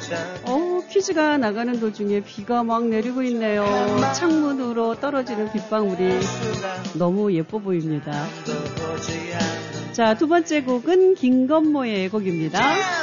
퀴즈가 나가는 도중에 비가 막 내리고 있네요. 창문으로 떨어지는 빗방울이 너무 예뻐 보입니다. 자, 두 번째 곡은 김건모의 곡입니다.